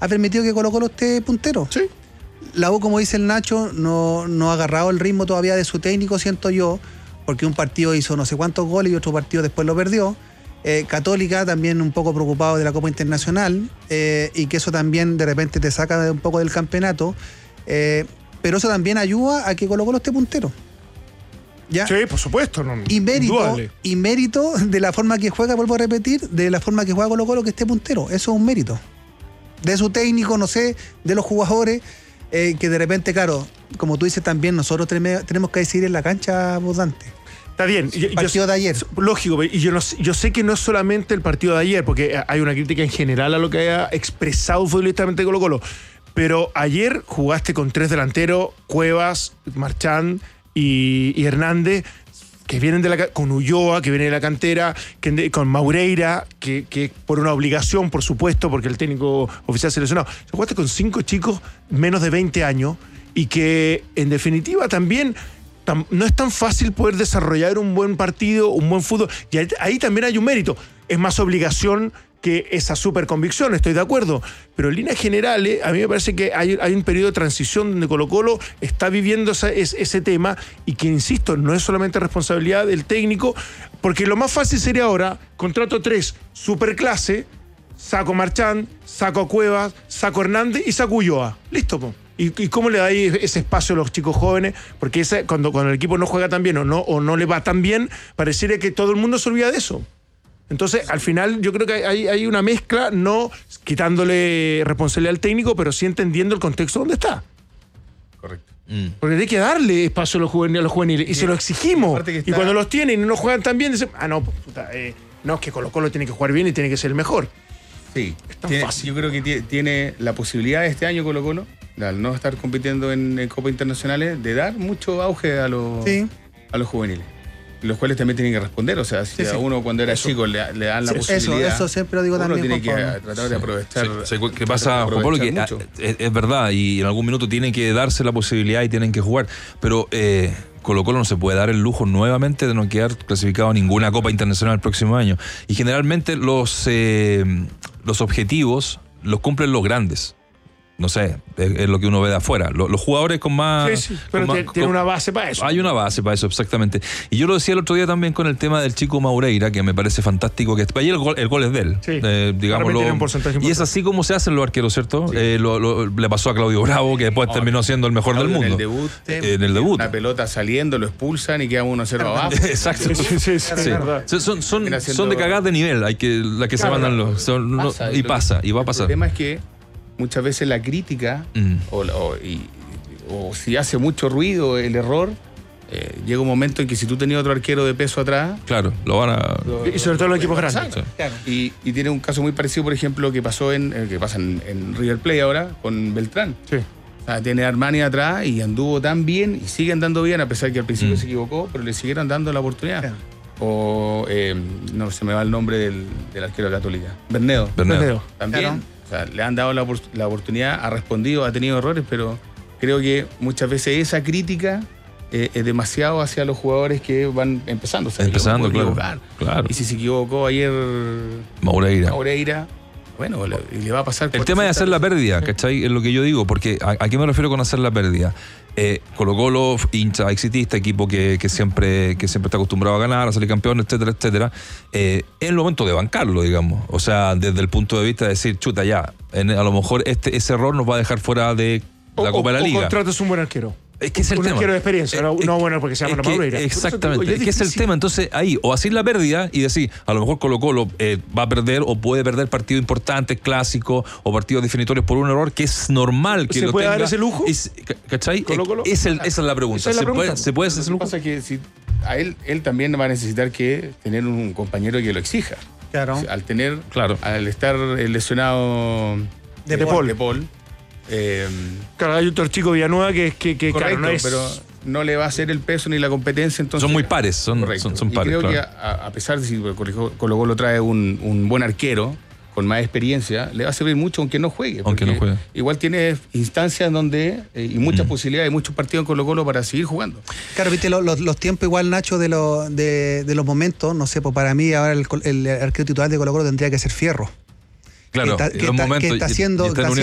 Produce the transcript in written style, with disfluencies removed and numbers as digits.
ha permitido que Colo-Colo esté puntero. Sí. La U, como dice el Nacho, no ha agarrado el ritmo todavía de su técnico, siento yo, porque un partido hizo no sé cuántos goles y otro partido después lo perdió. Católica también un poco preocupado de la Copa Internacional, y que eso también de repente te saca un poco del campeonato, pero eso también ayuda a que Colo-Colo esté puntero. ¿Ya? Sí, por supuesto. No, y mérito de la forma que juega, vuelvo a repetir, de la forma que juega Colo-Colo, que esté puntero. Eso es un mérito. De su técnico, no sé, de los jugadores, que de repente, claro, como tú dices también, nosotros tenemos que decidir en la cancha, vos, Dante. Está bien. El partido de ayer. Lógico, y yo sé que no es solamente el partido de ayer, porque hay una crítica en general a lo que haya expresado futbolísticamente Colo-Colo. Pero ayer jugaste con 3 delanteros, Cuevas, Marchand y Hernández, que vienen con Ulloa, que viene de la cantera, con Maureira, que por una obligación, por supuesto, porque el técnico oficial seleccionado. Jugaste con 5 chicos menos de 20 años y que, en definitiva, también no es tan fácil poder desarrollar un buen partido, un buen fútbol. Y ahí también hay un mérito. Es más obligación que esa super convicción, estoy de acuerdo. Pero en líneas generales, a mí me parece que hay un periodo de transición donde Colo-Colo está viviendo ese tema, y que, insisto, no es solamente responsabilidad del técnico, porque lo más fácil sería ahora, contrato 3, superclase, saco Marchand, saco Cuevas, saco Hernández y saco Ulloa. Listo, po. ¿Y cómo le dais ese espacio a los chicos jóvenes? Porque cuando el equipo no juega tan bien o no le va tan bien, pareciera que todo el mundo se olvida de eso. Entonces, al final, yo creo que hay una mezcla, no quitándole responsabilidad al técnico, pero sí entendiendo el contexto donde está. Correcto. Porque hay que darle espacio a los juveniles, y se lo exigimos. Y cuando los tienen y no juegan tan bien, dicen, no, puta, no, es que Colo-Colo tiene que jugar bien y tiene que ser el mejor. Sí, es tan fácil. Yo creo que tiene la posibilidad este año Colo-Colo, al no estar compitiendo en Copas Internacionales, de dar mucho auge a los juveniles, los cuales también tienen que responder. O sea, si a uno cuando era chico le dan la posibilidad, eso siempre lo digo uno también, tiene que tratar de aprovechar. ¿Qué pasa, Juan Pablo? Que es verdad, y en algún minuto tienen que darse la posibilidad y tienen que jugar, pero Colo-Colo no se puede dar el lujo nuevamente de no quedar clasificado a ninguna Copa Internacional el próximo año. Y generalmente los objetivos los cumplen los grandes. No sé, es lo que uno ve de afuera. Los jugadores con más... Sí, pero tiene una base para eso. Hay una base para eso, exactamente. Y yo lo decía el otro día también con el tema del chico Maureira, que me parece fantástico. Que ayer el gol es de él. Sí, digámoslo. Y es así como se hacen los arqueros, ¿cierto? Sí. Le pasó a Claudio Bravo, que después terminó siendo el mejor del mundo. En el debut. Una pelota saliendo, lo expulsan y queda 1-0 abajo. Exacto. Son de cagadas de nivel, la que se mandan los... Y va a pasar. El tema es que muchas veces la crítica o si hace mucho ruido el error, llega un momento en que si tú tenías otro arquero de peso atrás, claro, lo van a... Y sobre todo los equipos grandes. Sí. Claro. Y tiene un caso muy parecido, por ejemplo, que pasa en River Plate ahora con Beltrán. Sí. O sea, tiene a Armani atrás y anduvo tan bien y sigue andando bien, a pesar que al principio se equivocó, pero le siguieron dando la oportunidad. Claro. O no se me va el nombre del arquero de Católica, Bernedo. También. Claro. O sea, le han dado la oportunidad, ha respondido, ha tenido errores, pero creo que muchas veces esa crítica es demasiado hacia los jugadores que van empezando. O sea, claro. Y si se equivocó ayer Maureira, bueno, le va a pasar. El tema es hacer la pérdida, ¿cachai? Es lo que yo digo, porque ¿a qué me refiero con hacer la pérdida? Colo-Colo, hincha exitista, equipo que siempre está acostumbrado a ganar, a salir campeón, etcétera, etcétera. Es el momento de bancarlo, digamos. O sea, desde el punto de vista de decir, chuta, ya, a lo mejor ese error nos va a dejar fuera de la Copa de la Liga. O contratas un buen arquero. Es que es el tema. Un arquero de experiencia, no bueno porque se llama Maureira. Exactamente, es que es el tema. Entonces ahí, o hacer la pérdida y decir, a lo mejor Colo-Colo va a perder o puede perder partidos importantes, clásicos o partidos definitorios por un error que es normal que ¿Se lo puede tenga. dar ese lujo? ¿Cachai? ¿Colo-Colo? Esa es la pregunta. ¿Se puede hacer ese lujo? Lo que pasa es que a él también va a necesitar tener un compañero que lo exija. Claro. O sea, al estar lesionado de Paul. Claro, hay otro chico Villanueva que correcto, claro, no es... pero no le va a hacer el peso ni la competencia. Entonces, son muy pares, son pares. Y creo que a pesar de si Colo-Colo trae un buen arquero con más experiencia, le va a servir mucho aunque no juegue. Igual tiene instancias donde y muchas posibilidades, muchos partidos en Colo-Colo para seguir jugando. Claro, viste los tiempos igual, Nacho, de los momentos, no sé, pues para mí ahora el arquero titular de Colo-Colo tendría que ser Fierro. Claro, que está haciendo